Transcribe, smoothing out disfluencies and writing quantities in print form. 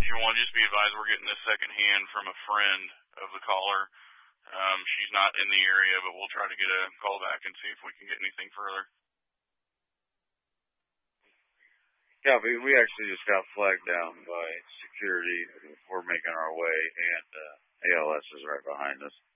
911, just be advised we're getting this second hand from a friend of the caller. She's not in the area, but we'll try to get a call back and see if we can get anything further. Yeah, we actually just got flagged down by security. We're making our way, and ALS is right behind us.